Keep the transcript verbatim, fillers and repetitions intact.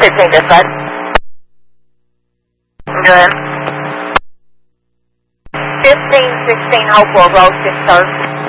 fifteen dispatch. Good. fifteen sixteen Hopewell Road, six thirty.